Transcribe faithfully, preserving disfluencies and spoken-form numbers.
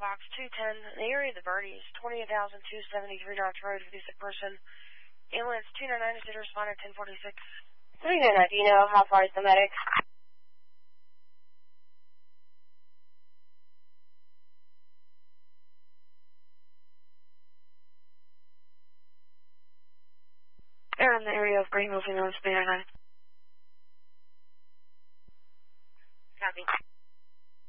box two ten, in the area of the Birdies, twenty thousand two seventy-three North Road, for the sick person. Ambulance two nine nine, state responder ten forty-six. three nine nine, do you know how far is the medic? They're in the area of Greenville, Phoenix, three nine nine.